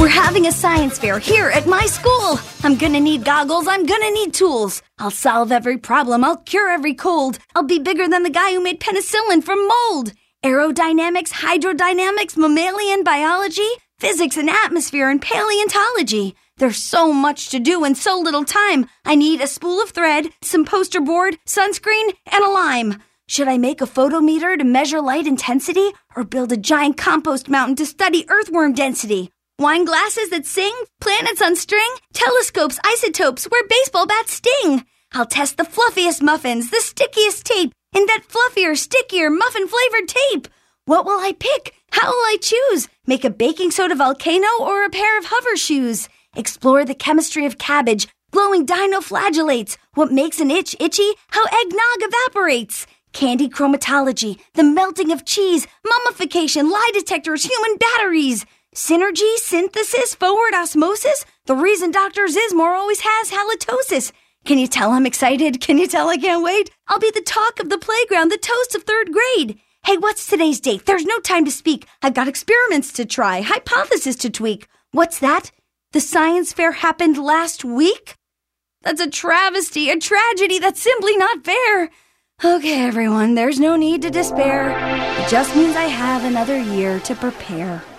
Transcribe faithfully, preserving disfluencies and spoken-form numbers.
We're having a science fair here at my school. I'm gonna need goggles, I'm gonna need tools. I'll solve every problem, I'll cure every cold. I'll be bigger than the guy who made penicillin from mold. Aerodynamics, hydrodynamics, mammalian biology, physics and atmosphere and paleontology. There's so much to do in so little time. I need a spool of thread, some poster board, sunscreen, and a lime. Should I make a photometer to measure light intensity or build a giant compost mountain to study earthworm density? Wine glasses that sing, planets on string, telescopes, isotopes, where baseball bats sting. I'll test the fluffiest muffins, the stickiest tape, invent fluffier, stickier, muffin-flavored tape. What will I pick? How will I choose? Make a baking soda volcano or a pair of hover shoes? Explore the chemistry of cabbage, glowing dinoflagellates. What makes an itch itchy? How eggnog evaporates. Candy chromatology, the melting of cheese, mummification, lie detectors, human batteries. Synergy, synthesis, forward osmosis. The reason Doctor Zismore always has halitosis. Can you tell I'm excited? Can you tell I can't wait? I'll be the talk of the playground, the toast of third grade. Hey, what's today's date? There's no time to speak. I've got experiments to try, hypothesis to tweak. What's that? The science fair happened last week? That's a travesty, a tragedy. That's simply not fair. Okay, everyone, there's no need to despair. It just means I have another year to prepare.